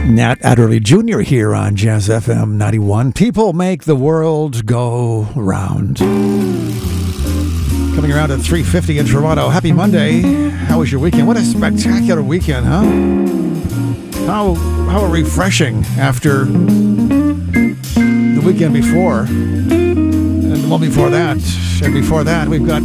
Nat Adderley Jr. here on Jazz FM 91. People make the world go round. Coming around at 3:50 in Toronto. Happy Monday. How was your weekend? What a spectacular weekend, huh? How refreshing after the weekend before. And the one before that. And before that, we've got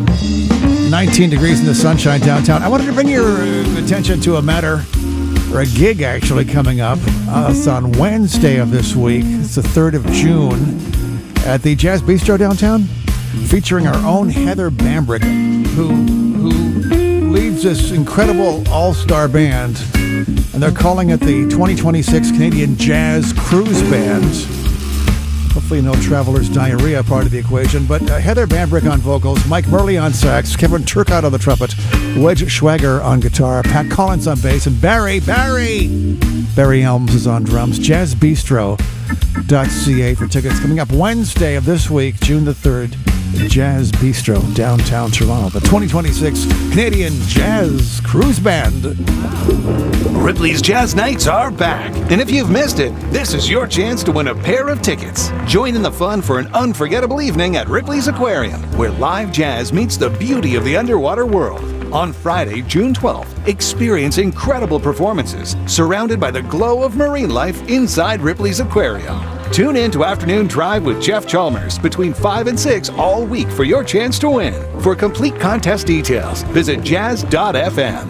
19 degrees in the sunshine downtown. I wanted to bring your attention to a matter, or a gig actually, coming up. It's on Wednesday of this week. It's the 3rd of June at the Jazz Bistro downtown, featuring our own Heather Bambrick, who leads this incredible all-star band, and they're calling it the 2026 Canadian Jazz Cruise Band. Hopefully no traveler's diarrhea part of the equation, but Heather Bambrick on vocals, Mike Murley on sax, Kevin Turcotte on the trumpet, Wedge Schwager on guitar, Pat Collins on bass, and Barry Elms is on drums. JazzBistro.ca for tickets. Coming up Wednesday of this week, June the 3rd, Jazz Bistro, downtown Toronto. The 2026 Canadian Jazz Cruise Band. Ripley's Jazz Nights are back. And if you've missed it, this is your chance to win a pair of tickets. Join in the fun for an unforgettable evening at Ripley's Aquarium, where live jazz meets the beauty of the underwater world. On Friday, June 12th, experience incredible performances surrounded by the glow of marine life inside Ripley's Aquarium. Tune in to Afternoon Drive with Jeff Chalmers between 5 and 6 all week for your chance to win. For complete contest details, visit jazz.fm.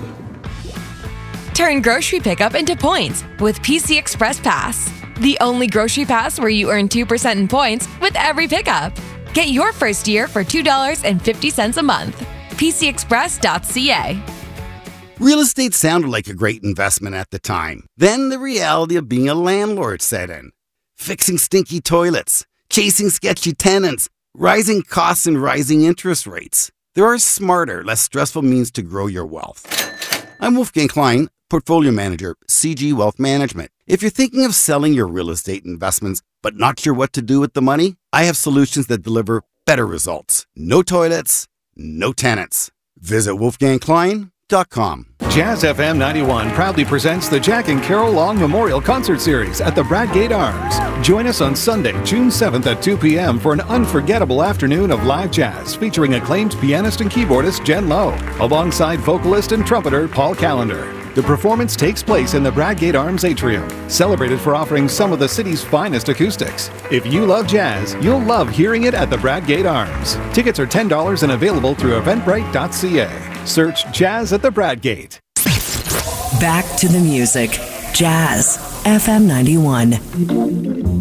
Turn grocery pickup into points with PC Express Pass. The only grocery pass where you earn 2% in points with every pickup. Get your first year for $2.50 a month. PCExpress.ca. Real estate sounded like a great investment at the time. Then the reality of being a landlord set in. Fixing stinky toilets, chasing sketchy tenants, rising costs and rising interest rates. There are smarter, less stressful means to grow your wealth. I'm Wolfgang Klein, Portfolio Manager, CG Wealth Management. If you're thinking of selling your real estate investments but not sure what to do with the money, I have solutions that deliver better results. No toilets, no tenants. Visit wolfgangklein.com. Jazz FM 91 proudly presents the Jack and Carol Long Memorial Concert Series at the Bradgate Arms. Join us on Sunday, June 7th at 2 p.m. for an unforgettable afternoon of live jazz featuring acclaimed pianist and keyboardist Jen Lowe, alongside vocalist and trumpeter Paul Callender. The performance takes place in the Bradgate Arms Atrium, celebrated for offering some of the city's finest acoustics. If you love jazz, you'll love hearing it at the Bradgate Arms. Tickets are $10 and available through eventbrite.ca. Search Jazz at the Bradgate. Back to the music. Jazz FM 91.